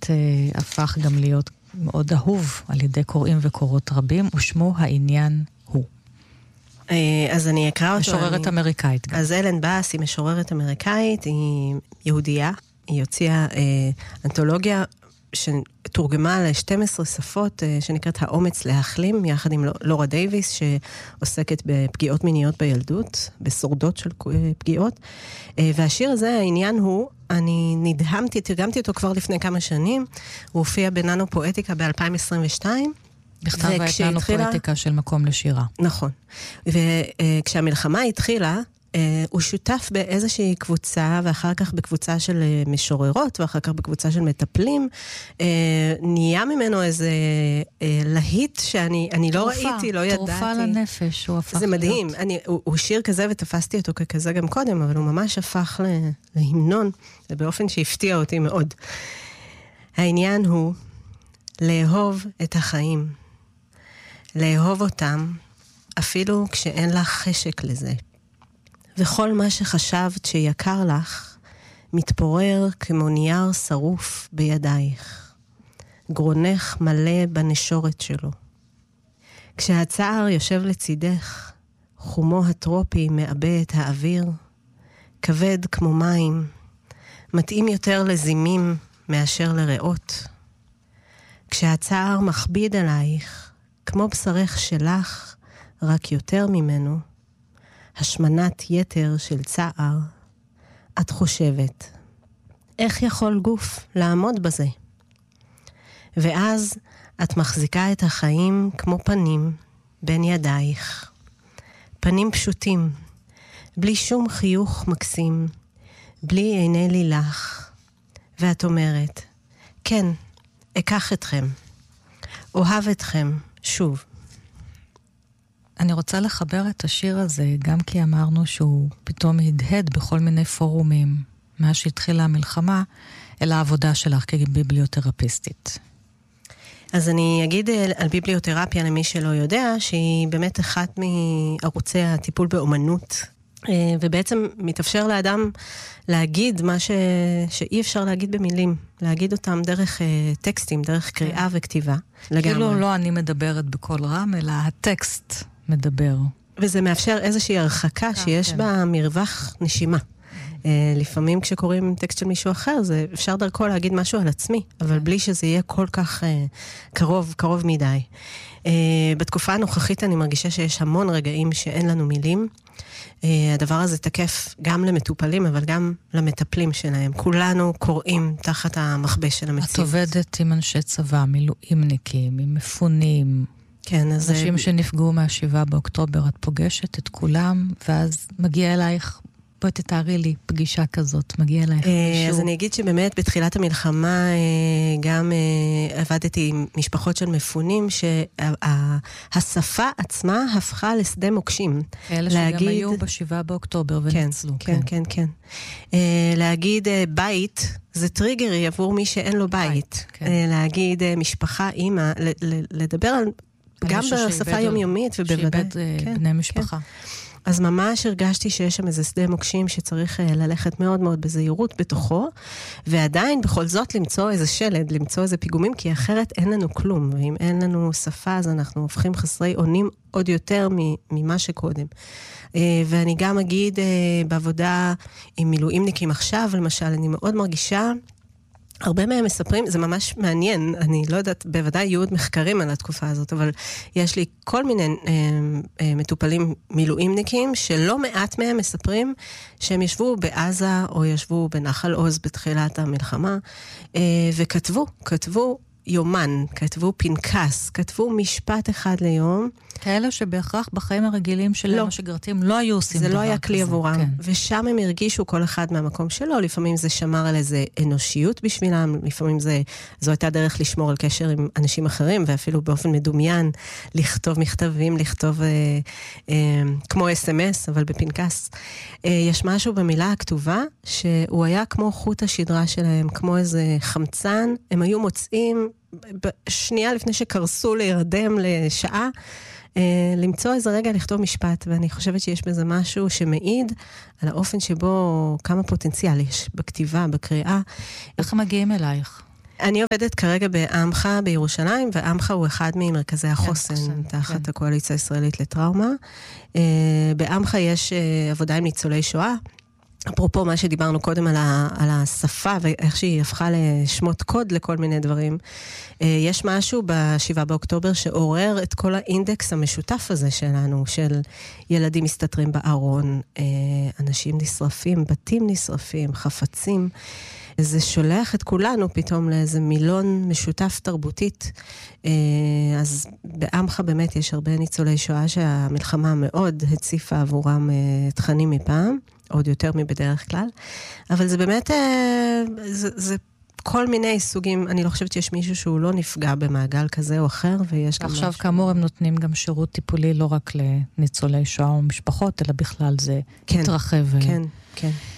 הפך גם להיות מאוד אהוב על ידי קוראים וקוראות רבים, ושמו העניין הוא. אז אני אקרא אותו. משוררת אמריקאית גם. אז אלן באס היא משוררת אמריקאית, היא יהודייה, היא הוציאה אנתולוגיה שתורגמה ל-12 שפות, שנקראת האומץ להחלים, יחד עם לורה דייביס, שעוסקת בפגיעות מיניות בילדות, בשורדות של פגיעות. והשיר הזה, העניין הוא, אני נדהמתי, תרגמתי אותו כבר לפני כמה שנים, הוא הופיע בננו פואטיקה ב-2022, בכתב ננו פואטיקה של מקום לשירה. נכון. וכשהמלחמה התחילה, הוא שותף באיזושהי קבוצה, ואחר כך בקבוצה של משוררות, ואחר כך בקבוצה של מטפלים. נהיה ממנו איזה להיט שאני לא ראיתי, לא ידעתי. תרופה לנפש, הוא הפך להיות. זה מדהים. הוא שיר כזה ותפסתי אותו ככזה גם קודם, אבל הוא ממש הפך להמנון, באופן שהפתיע אותי מאוד. העניין הוא לאהוב את החיים. לאהוב אותם, אפילו כשאין לך חשק לזה. וכל מה שחשבת שיקר לך, מתפורר כמו נייר שרוף בידייך. גרונך מלא בנשורת שלו. כשהצער יושב לצידך, חומו הטרופי מאבא את האוויר, כבד כמו מים, מתאים יותר לזימים מאשר לריאות. כשהצער מכביד עלייך, כמו בשרך שלך, רק יותר ממנו, השמנת יתר של צער, את חושבת, איך יכול גוף לעמוד בזה? ואז את מחזיקה את החיים כמו פנים בין ידייך. פנים פשוטים, בלי שום חיוך מקסים, בלי עיני לילך. ואת אומרת, כן, אקח אתכם, אוהב אתכם שוב. אני רוצה לחבר את השיר הזה, גם כי אמרנו שהוא פתאום הדהד בכל מיני פורומים, מאז שהתחילה המלחמה, אל העבודה שלך כביבליותרפיסטית. אז אני אגיד על ביבליותרפיה למי שלא יודע, שהיא באמת אחת מערוצי הטיפול באומנות, ובעצם מתאפשר לאדם להגיד מה שאי אפשר להגיד במילים, להגיד אותם דרך טקסטים, דרך קריאה וכתיבה. כאילו לא אני מדברת בקול רם, אלא הטקסט מדבר. וזה מאפשר איזושהי הרחקה שיש בה מרווח נשימה. לפעמים כשקוראים טקסט של מישהו אחר, זה אפשר דרכו להגיד משהו על עצמי, אבל בלי שזה יהיה כל כך קרוב מדי. בתקופה הנוכחית אני מרגישה שיש המון רגעים שאין לנו מילים. הדבר הזה תקף גם למטופלים, אבל גם למטפלים שלהם. כולנו קוראים תחת המחבש של המציאות. את עובדת עם אנשי צבא, מילואימניקים, עם מפונים, כן, אז אנשים שנפגעו מה7 באוקטובר, את פוגשת את כולם, ואז מגיע אלייך, בואי תתארי לי פגישה כזאת, מגיע אלייך מישהו. אז אני אגיד שבאמת בתחילת המלחמה גם עבדתי עם משפחות של מפונים, שהשפה עצמה הפכה לשדה מוקשים. אלה שגם היו ב7 באוקטובר ונצלו. כן, כן, כן. להגיד בית, זה טריגרי עבור מי שאין לו בית. להגיד משפחה, אימא, לדבר על גם בשפה יומיומית ובוודאי. שאיבד בני משפחה. אז ממש הרגשתי שיש שם איזה שדה מוקשים שצריך ללכת מאוד מאוד בזהירות בתוכו, ועדיין בכל זאת למצוא איזה שלד, למצוא איזה פיגומים, כי אחרת אין לנו כלום, ואם אין לנו שפה אז אנחנו הופכים חסרי אונים עוד יותר ממה שקודם. ואני גם אגיד בעבודה עם מילואימניקים עכשיו, למשל, אני מאוד מרגישה, הרבה מהם מספרים, זה ממש מעניין, אני לא יודעת, בוודאי יהיו עוד מחקרים על התקופה הזאת, אבל יש לי כל מיני מטופלים מילואימניקים, שלא מעט מהם מספרים שהם ישבו בעזה, או ישבו בנחל עוז בתחילת המלחמה, וכתבו יומן, כתבו פנקס, כתבו משפט אחד ליום. כאלה שבהכרח בחיים הרגילים שלהם, השגרתיים, לא היו עושים דבר כזה. זה לא היה כלי עבורם. כן. ושם הם הרגישו כל אחד מהמקום שלו, לפעמים זה שמר על איזה אנושיות בשבילם, לפעמים זו הייתה דרך לשמור על קשר עם אנשים אחרים, ואפילו באופן מדומיין, לכתוב מכתבים, לכתוב כמו SMS, אבל בפנקס. יש משהו במילה הכתובה, שהוא היה כמו חוט השדרה שלהם, כמו איזה חמצן, הם היו מוצאים שנייה לפני שקרסו להירדם לשעה, למצוא איזה רגע לכתוב משפט, ואני חושבת שיש בזה משהו שמעיד על האופן שבו כמה פוטנציאל יש בכתיבה, בקריאה. איך מגיעים אלייך? אני עובדת כרגע בעמך בירושלים, ועמך הוא אחד ממרכזי החוסן תחת הקואליציה הישראלית לטראומה. בעמך יש עבודה עם ניצולי שואה, אפרופו מה שדיברנו קודם על השפה ואיך שהיא הפכה לשמות קוד לכל מיני דברים, יש משהו ב7 באוקטובר שעורר את כל האינדקס המשותף הזה שלנו, של ילדים מסתתרים בארון, אנשים נשרפים, בתים נשרפים, חפצים. זה שולח את כולנו פתאום לאיזה מילון משותף תרבותית. אז בעמך באמת יש הרבה ניצולי שואה שהמלחמה מאוד הציפה עבורם תכנים מפעם, עוד יותר מבדרך כלל. אבל זה באמת, זה כל מיני סוגים, אני לא חושבת שיש מישהו שהוא לא נפגע במעגל כזה או אחר, ויש גם עכשיו כאמור הם נותנים גם שירות טיפולי לא רק לניצולי שואה או משפחות, אלא בכלל זה התרחב. כן, כן.